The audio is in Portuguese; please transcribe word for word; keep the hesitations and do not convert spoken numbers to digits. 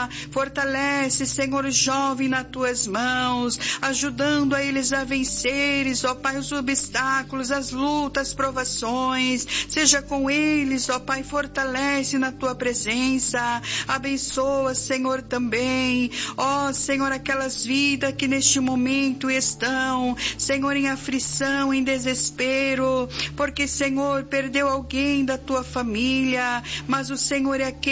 Fortalece, Senhor, o jovem nas tuas mãos, ajudando a eles a venceres, ó Pai, os obstáculos, as lutas, as provações. Seja com eles, ó Pai, fortalece na tua presença. Abençoa, Senhor, também, ó Senhor, aquelas vidas que neste momento estão, Senhor, em aflição, em desespero, porque, Senhor, perdeu alguém da tua família, mas o Senhor é aquele